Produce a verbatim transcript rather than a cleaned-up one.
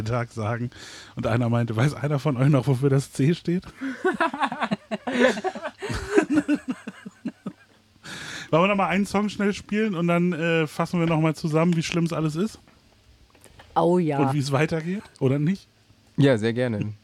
Tag sagen. Und einer meinte, weiß einer von euch noch, wofür das C steht? Wollen wir noch mal einen Song schnell spielen und dann äh, fassen wir noch mal zusammen, wie schlimm es alles ist? Oh ja. Und wie es weitergeht, oder nicht? Ja, sehr gerne.